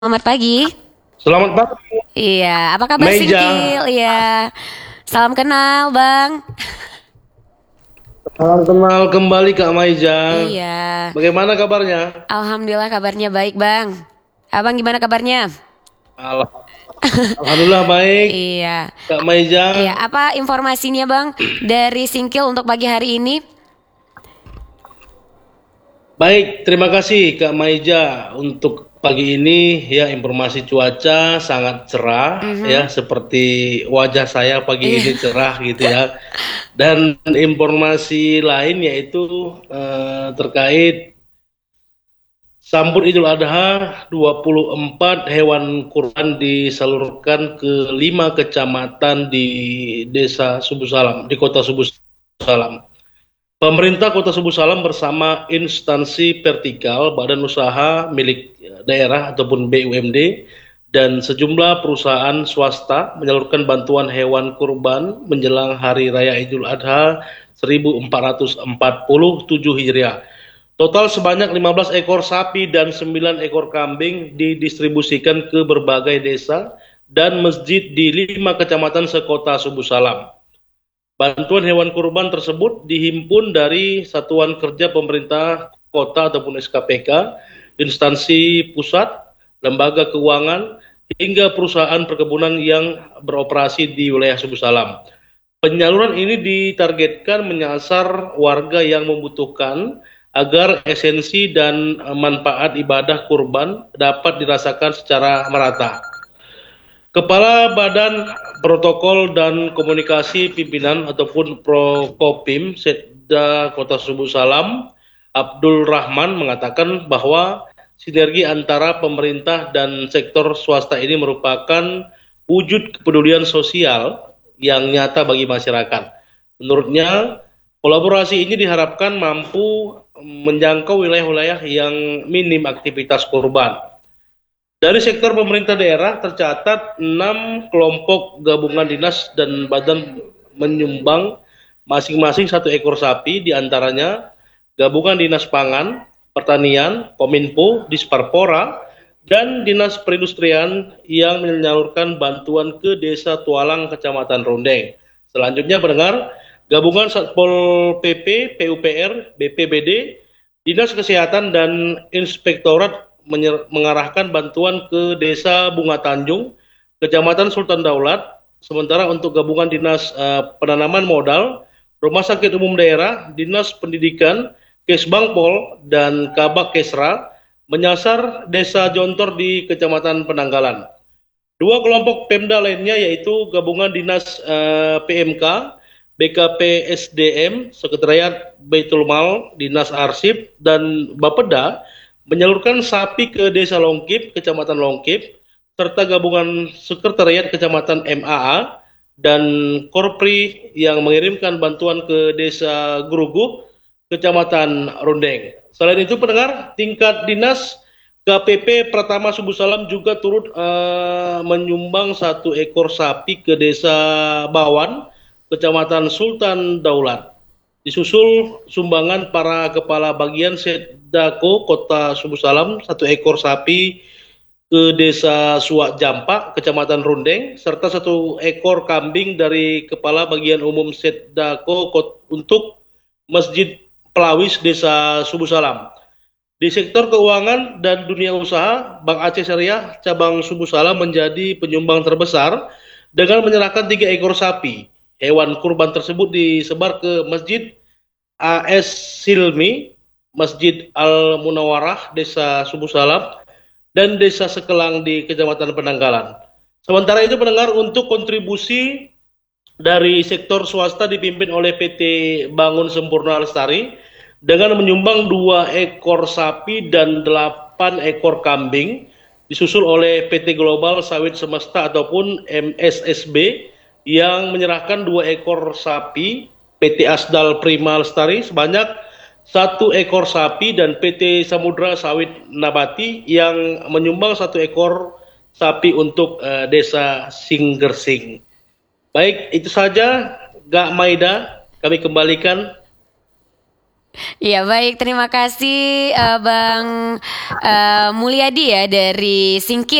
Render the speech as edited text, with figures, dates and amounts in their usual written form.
Selamat pagi. Selamat pagi, Iya, apa kabar Meja. Singkil? Iya. Salam kenal, Bang. Salam kenal kembali Kak Maija. Iya. Bagaimana kabarnya? Alhamdulillah kabarnya baik, Bang. Abang gimana kabarnya? Al- Alhamdulillah baik, Iya. Kak Maija. Iya, apa informasinya, Bang, dari Singkil untuk pagi hari ini? Baik, terima kasih Kak Maija untuk pagi ini ya informasi cuaca sangat cerah ya Mhm. seperti wajah saya pagi Iya. ini cerah gitu ya. Dan informasi lain yaitu terkait sambut Idul Adha 24 hewan kurban disalurkan ke 5 kecamatan di Desa Subuh Salam, di Kota Subuh Salam. Pemerintah Kota Subuh Salam bersama instansi vertikal, badan usaha milik daerah ataupun BUMD dan sejumlah perusahaan swasta menyalurkan bantuan hewan kurban menjelang Hari Raya Idul Adha 1447 Hijriah. Total sebanyak 15 ekor sapi dan 9 ekor kambing didistribusikan ke berbagai desa dan masjid di 5 kecamatan sekota Subuh Salam. Bantuan hewan kurban tersebut dihimpun dari Satuan Kerja Pemerintah Kota ataupun SKPK, instansi pusat, lembaga keuangan, hingga perusahaan perkebunan yang beroperasi di wilayah Subuh Salam. Penyaluran ini ditargetkan menyasar warga yang membutuhkan agar esensi dan manfaat ibadah kurban dapat dirasakan secara merata. Kepala Badan Protokol dan Komunikasi Pimpinan ataupun Prokopim Setda Kota Subuh Salam, Abdul Rahman mengatakan bahwa sinergi antara pemerintah dan sektor swasta ini merupakan wujud kepedulian sosial yang nyata bagi masyarakat. Menurutnya, kolaborasi ini diharapkan mampu menjangkau wilayah-wilayah yang minim aktivitas kurban. Dari sektor pemerintah daerah tercatat 6 kelompok gabungan dinas dan badan menyumbang masing-masing 1 ekor sapi, diantaranya gabungan dinas pangan, pertanian, kominfo, disparpora, dan dinas perindustrian yang menyalurkan bantuan ke desa Tualang, kecamatan Rondeng. Selanjutnya pendengar, gabungan Satpol PP, PUPR, BPBD, Dinas Kesehatan dan Inspektorat mengarahkan bantuan ke Desa Bunga Tanjung, Kecamatan Sultan Daulat. Sementara untuk gabungan Dinas Penanaman Modal, Rumah Sakit Umum Daerah, Dinas Pendidikan, Kesbangpol, dan Kabak Kesra menyasar Desa Jontor di Kecamatan Penanggalan. 2 kelompok Pemda lainnya yaitu gabungan Dinas PMK, BKP SDM, Sekretariat Baitul Mal, Dinas Arsip, dan Bapeda menyalurkan sapi ke Desa Longkip, Kecamatan Longkip, serta gabungan Sekretariat Kecamatan MAA dan Korpri yang mengirimkan bantuan ke Desa Gruguh, Kecamatan Rundeng. Selain itu pendengar, tingkat dinas KPP Pratama Subuh Salam juga turut menyumbang 1 ekor sapi ke Desa Bawan, Kecamatan Sultan Daulat. Disusul sumbangan para kepala bagian Setdako Kota Subuh Salam 1 ekor sapi ke Desa Suak Jampak, Kecamatan Rundeng, serta 1 ekor kambing dari Kepala Bagian Umum Setdako untuk Masjid Pelawis Desa Subuh Salam. Di sektor keuangan dan dunia usaha, Bank Aceh Syariah cabang Subuh Salam menjadi penyumbang terbesar dengan menyerahkan 3 ekor sapi. Hewan kurban tersebut disebar ke Masjid AS Silmi, Masjid Al Munawarah, Desa Subuh Salam, dan Desa Sekelang di Kecamatan Penanggalan. Sementara itu pendengar, untuk kontribusi dari sektor swasta dipimpin oleh PT Bangun Sempurna Lestari dengan menyumbang 2 ekor sapi dan 8 ekor kambing, disusul oleh PT Global Sawit Semesta ataupun MSSB yang menyerahkan 2 ekor sapi, PT Asdal Prima Lestari sebanyak 1 ekor sapi, dan PT Samudra Sawit Nabati yang menyumbang 1 ekor sapi untuk Desa Singgersing. Baik, itu saja Gak Maida, kami kembalikan. Iya baik, terima kasih Bang Mulyadi ya dari Singkil.